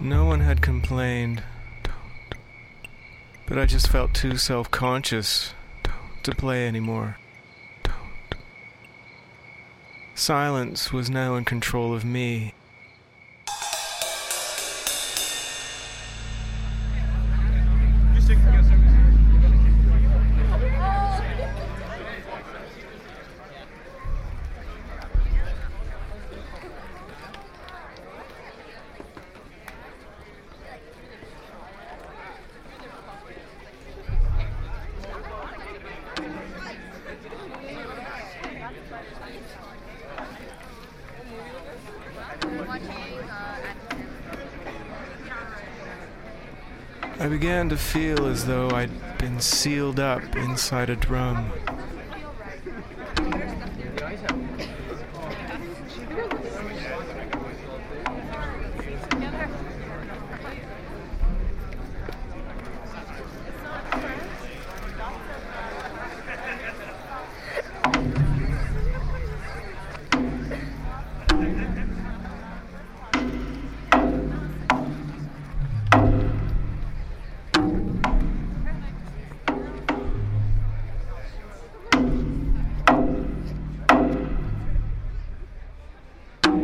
No one had complained, but I just felt too self-conscious to play anymore. Silence was now in control of me. I began to feel as though I'd been sealed up inside a drum.